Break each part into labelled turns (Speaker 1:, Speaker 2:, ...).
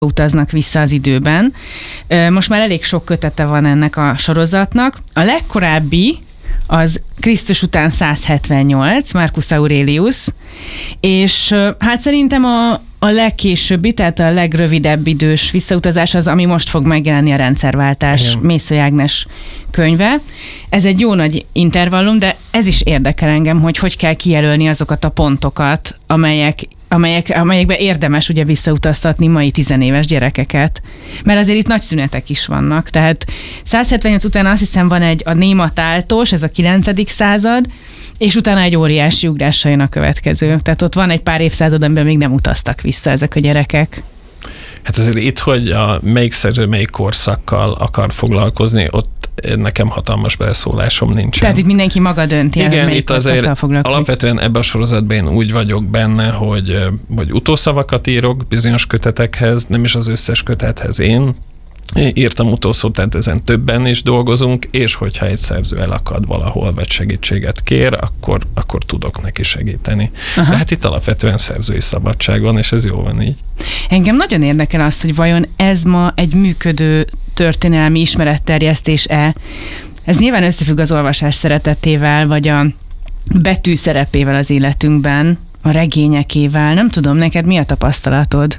Speaker 1: utaznak vissza az időben. Most már elég sok kötete van ennek a sorozatnak. A legkorábbi az Krisztus után 178, Marcus Aurelius, és hát szerintem a legkésőbbi, tehát a legrövidebb idős visszautazás az, ami most fog megjelenni, a rendszerváltás, Mészöly Ágnes könyve. Ez egy jó nagy intervallum, de ez is érdekel engem, hogy kell kijelölni azokat a pontokat, amelyekben érdemes ugye visszautaztatni mai 10 éves gyerekeket. Mert azért itt nagy szünetek is vannak. Tehát 178 után azt hiszem van a nématáltos, ez a 9. század, és utána egy óriási ugrással jön a következő. Tehát ott van egy pár évszázad, amiben még nem utaztak vissza ezek a gyerekek.
Speaker 2: Hát azért itt, hogy a melyik szerző melyik korszakkal akar foglalkozni, ott nekem hatalmas beleszólásom nincsen.
Speaker 1: Tehát itt mindenki maga dönti el,
Speaker 2: igen,
Speaker 1: melyik
Speaker 2: itt azért alapvetően ebben a sorozatban én úgy vagyok benne, hogy utószavakat írok bizonyos kötetekhez, nem is az összes kötethez én írtam utószót, tehát ezen többen is dolgozunk, és hogyha egy szerző elakad valahol, vagy segítséget kér, akkor tudok neki segíteni. Aha. De hát itt alapvetően szerzői szabadság van, és ez jó van így.
Speaker 1: Engem nagyon érdekel az, hogy vajon ez ma egy működő történelmi ismeretterjesztés-e? Ez nyilván összefügg az olvasás szeretetével, vagy a betű szerepével az életünkben, a regényekével. Nem tudom, neked mi a tapasztalatod?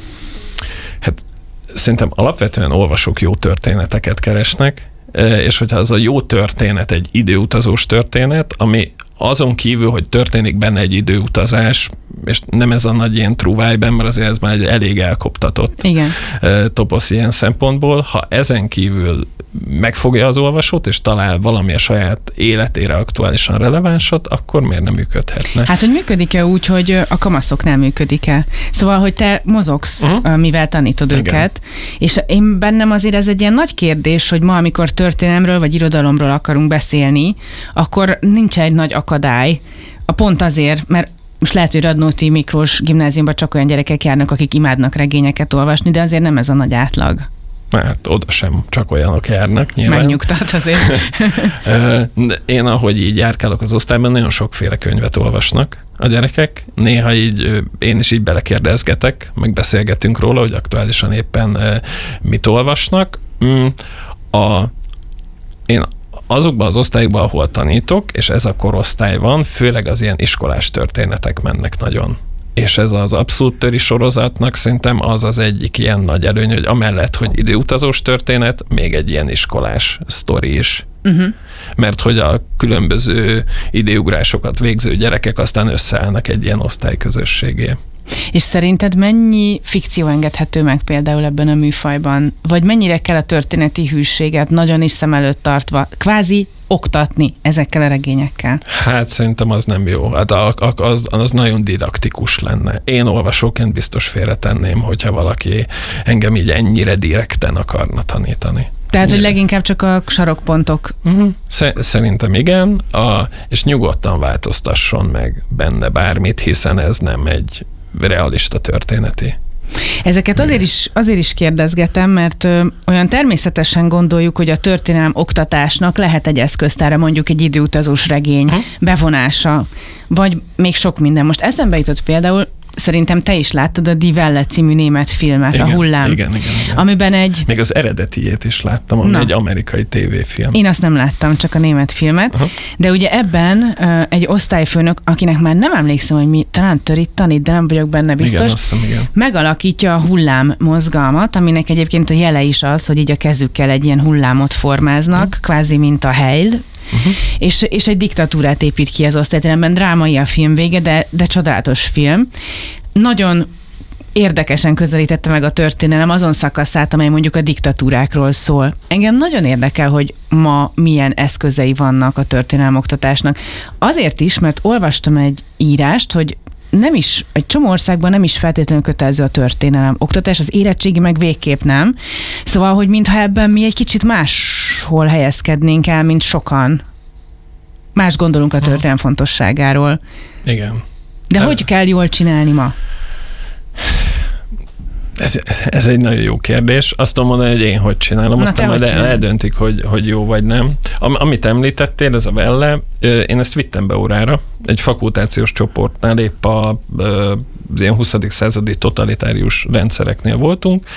Speaker 2: Hát szerintem alapvetően olvasók jó történeteket keresnek, és hogyha az a jó történet egy időutazós történet, ami azon kívül, hogy történik benne egy időutazás, és nem ez a nagy ilyen trúvájben, mert azért ez már egy elég elkoptatott toposz ilyen szempontból. Ha ezen kívül megfogja az olvasót, és talál valami a saját életére aktuálisan relevánsat, akkor miért nem működhetne?
Speaker 1: Hát, hogy működik-e úgy, hogy a kamaszoknál működik-e? Szóval, hogy te mozogsz, mivel tanítod őket, és én bennem azért ez egy ilyen nagy kérdés, hogy ma, amikor történelemről vagy irodalomról akarunk beszélni, akkor nincs egy nagy akadály. Pont azért, mert most lehet, hogy Radnóti Miklós gimnáziumban csak olyan gyerekek járnak, akik imádnak regényeket olvasni, de azért nem ez a nagy átlag.
Speaker 2: Hát oda sem csak olyanok járnak, nyilván.
Speaker 1: Megnyugtat azért.
Speaker 2: Én, ahogy így járkálok az osztályban, nagyon sokféle könyvet olvasnak a gyerekek. Néha így én is így belekérdezgetek, meg beszélgetünk róla, hogy aktuálisan éppen mit olvasnak. Én azokban az osztályokban, ahol tanítok, és ez a korosztály van, főleg az ilyen iskolás történetek mennek nagyon. És ez az Abszolút Töri sorozatnak szerintem az egyik ilyen nagy előny, hogy amellett, hogy időutazós történet, még egy ilyen iskolás sztori is. Mert hogy a különböző időugrásokat végző gyerekek aztán összeállnak egy ilyen osztályközösségé.
Speaker 1: És szerinted mennyi fikció engedhető meg például ebben a műfajban? Vagy mennyire kell a történeti hűséget nagyon is szem előtt tartva kvázi oktatni ezekkel a regényekkel? Hát
Speaker 2: szerintem az nem jó. Hát az nagyon didaktikus lenne. Én olvasóként biztos félretenném, hogyha valaki engem így ennyire direkten akarna tanítani.
Speaker 1: Tehát, hogy leginkább csak a sarokpontok.
Speaker 2: Szerintem igen, és nyugodtan változtasson meg benne bármit, hiszen ez nem egy realista történeti.
Speaker 1: Ezeket azért is kérdezgetem, mert olyan természetesen gondoljuk, hogy a történelem oktatásnak lehet egy eszköztára, mondjuk egy időutazós regény bevonása, vagy még sok minden. Most eszembe jutott például, szerintem te is láttad a Die Welle című német filmet, igen, a Hullám.
Speaker 2: Igen.
Speaker 1: Amiben még
Speaker 2: az eredetiét is láttam, ami egy amerikai tévéfilm.
Speaker 1: Én azt nem láttam, csak a német filmet. Aha. De ugye ebben egy osztályfőnök, akinek már nem emlékszem, hogy mi, talán tanít, de nem vagyok benne biztos,
Speaker 2: igen.
Speaker 1: Megalakítja a hullám mozgalmat, aminek egyébként a jele is az, hogy így a kezükkel egy ilyen hullámot formáznak, kvázi mint a Heil, és egy diktatúrát épít ki az osztályteremben. Drámai a film vége, de csodálatos film. Nagyon érdekesen közelítette meg a történelem azon szakaszát, amely mondjuk a diktatúrákról szól. Engem nagyon érdekel, hogy ma milyen eszközei vannak a történelmoktatásnak. Azért is, mert olvastam egy írást, hogy egy csomó országban nem is feltétlenül kötelező a történelem oktatás, az érettségi meg végképp nem. Szóval, hogy mintha ebben mi egy kicsit máshol helyezkednénk el, mint sokan. Más gondolunk a történelem fontosságáról.
Speaker 2: Igen.
Speaker 1: De hogy kell jól csinálni ma?
Speaker 2: Ez egy nagyon jó kérdés. Azt tudom mondani, hogy én hogy csinálom, aztán majd eldöntik, hogy jó vagy nem. Amit említettél, ez a Velle, én ezt vittem be órára. Egy fakultációs csoportnál épp az ilyen 20. századi totalitárius rendszereknél voltunk,